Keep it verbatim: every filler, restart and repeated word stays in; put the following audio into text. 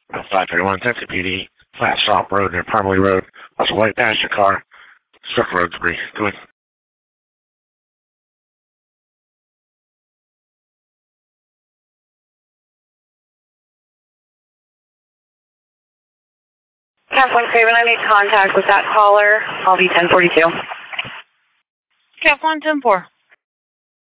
five thirty-one, Tennessee P D, Flat Stop Road near Parmalee Road. Was a white passenger car. Struck road debris. Go ahead. Catherine Craven, I need contact with that caller. I'll be ten forty-two. Cap one ten four.